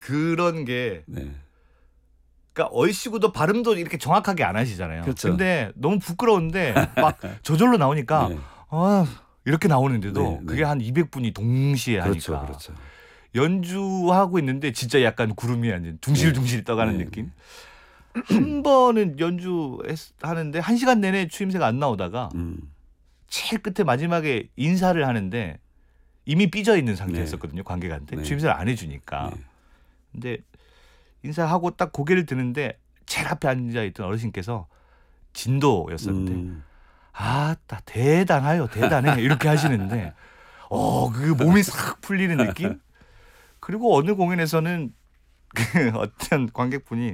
그런 게 네. 그러니까 얼씨구도 발음도 이렇게 정확하게 안 하시잖아요. 그렇죠. 근데 너무 부끄러운데 막 저절로 나오니까 네. 이렇게 나오는데도 네, 네. 그게 한 200분이 동시에 그렇죠, 하니까 그렇죠. 연주하고 있는데 진짜 약간 구름이 앉은 둥실둥실 떠가는 네, 느낌. 한 번은 연주하는데 1시간 내내 추임새가 안 나오다가 제일 끝에 마지막에 인사를 하는데 이미 삐져 있는 상태였었거든요. 관객한테 네. 추임새를 안 해주니까. 네. 근데 인사하고 딱 고개를 드는데 제일 앞에 앉아있던 어르신께서 진도였었는데 아따 대단해요 대단해 이렇게 하시는데 그 몸이 싹 풀리는 느낌. 그리고 어느 공연에서는 그 어떤 관객분이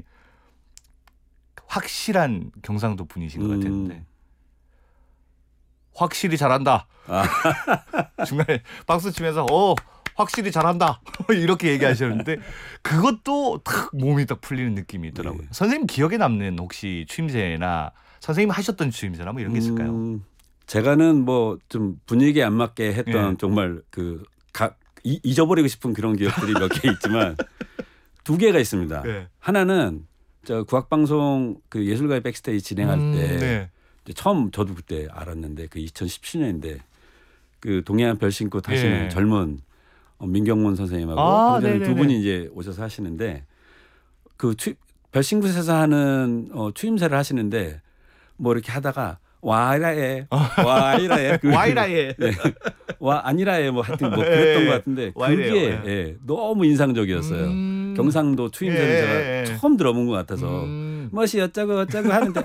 확실한 경상도 분이신 것 같았는데 확실히 잘한다. 중간에 박수 치면서 확실히 잘한다 이렇게 얘기하셨는데 그것도 딱 몸이 딱 풀리는 느낌이 있더라고요. 네. 선생님 기억에 남는 혹시 추임새나 선생님 하셨던 추임새나 뭐 이런 게 있을까요? 제가는 뭐 좀 분위기에 안 맞게 했던 예. 정말 잊어버리고 싶은 그런 기억들이 몇 개 있지만 2개가 있습니다. 네. 하나는 저 국악방송 그 예술가의 백스테이지 진행할 때 네. 이제 처음 저도 그때 알았는데 그 2017년인데 그 동해안 별신꽃 하시는 예. 젊은 민경문 선생님하고 네네네. 두 분이 이제 오셔서 하시는데 그 별신꽃에서 하는 추임새를 하시는데 뭐 이렇게 하다가 와이라에 와이라에 와이라에 네. 와 아니라에 뭐 하여튼 뭐 그랬던 것 같은데 와이래요. 그게 예, 너무 인상적이었어요. 경상도 추임새를 제가 처음 들어본 것 같아서 뭐시 어쩌고 하는데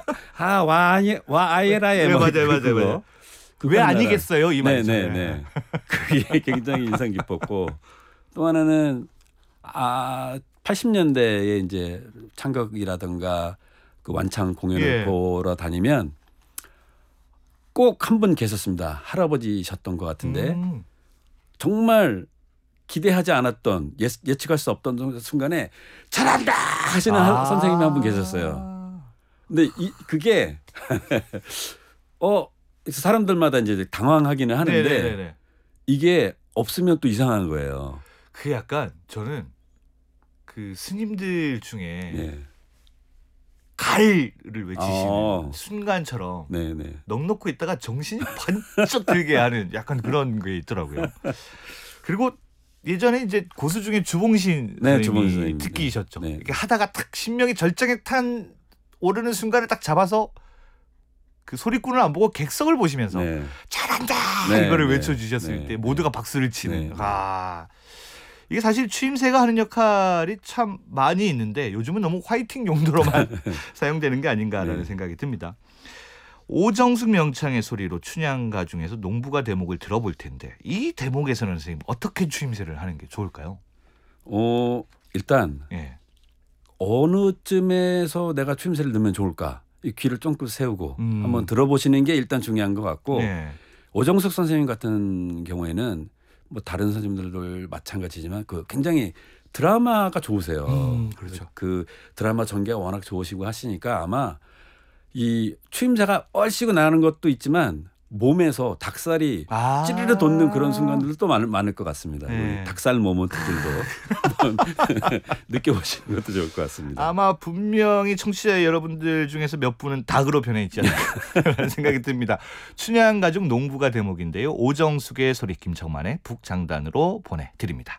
와이라에 네, 뭐 맞아요. 왜 아니겠어요 이 말이죠. 네네네. 그게 굉장히 인상 깊었고 또 하나는 80년대에 이제 창극이라든가 그 완창 공연을 보러 다니면 꼭 한 분 계셨습니다. 할아버지셨던 것 같은데 정말 기대하지 않았던 예측할 수 없던 순간에 잘한다 하시는 선생님이 한 분 계셨어요. 근데 그게 사람들마다 이제 당황하기는 하는데 네네네네. 이게 없으면 또 이상한 거예요. 그 약간 저는 그 스님들 중에 갈을 외치시는 순간처럼 네네. 넋 놓고 있다가 정신이 번쩍 들게 하는 약간 그런 게 있더라고요. 그리고 예전에 이제 고수 중에 주봉신 선생님이 특기이셨죠. 네. 이렇게 하다가 탁 신명이 절정에 오르는 순간을 딱 잡아서 그 소리꾼을 안 보고 객석을 보시면서 잘한다 이거를 외쳐주셨을 때 모두가 박수를 치는. 이게 사실 추임새가 하는 역할이 참 많이 있는데 요즘은 너무 화이팅 용도로만 사용되는 게 아닌가라는 생각이 듭니다. 오정숙 명창의 소리로 춘향가 중에서 농부가 대목을 들어볼 텐데 이 대목에서는 선생님 어떻게 추임새를 하는 게 좋을까요? 일단 어느 쯤에서 내가 추임새를 넣으면 좋을까? 이 귀를 쫑긋 세우고 한번 들어보시는 게 일단 중요한 것 같고 오정숙 선생님 같은 경우에는 뭐 다른 선생님들도 마찬가지지만 그 굉장히 드라마가 좋으세요. 그렇죠. 그 드라마 전개가 워낙 좋으시고 하시니까 아마 이 추임새가 얼씨구 나는 것도 있지만 몸에서 닭살이 찌르르 돋는 그런 순간들도 많을 것 같습니다. 닭살 모먼트들도 한번 느껴보시는 것도 좋을 것 같습니다. 아마 분명히 청취자 여러분들 중에서 몇 분은 닭으로 변해 있지 않을까 생각이 듭니다. 춘향 가족 농부가 대목인데요. 오정숙의 소리 김청만의 북장단으로 보내드립니다.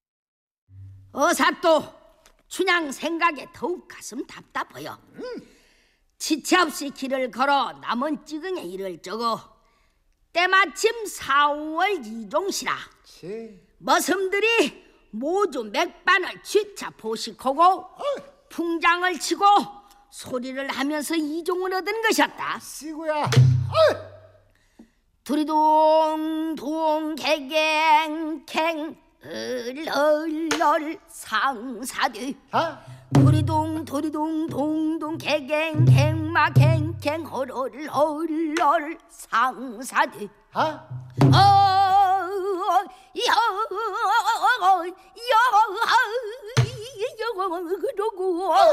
어사또 춘향 생각에 더욱 가슴 답답해요. 지체 없이 길을 걸어 남은 찌경에 일을 적어 때마침 4월 이종시라 머슴들이 모두 맥반을 쥐차 포식하고 풍장을 치고 소리를 하면서 이종을 얻은 것이었다. 시구야. 두리둥둥 개갱갱 얼얼얼 상사뒤 도리둥 동동 개갱갱 마갱갱 헐헐헐 상사뒤 그러고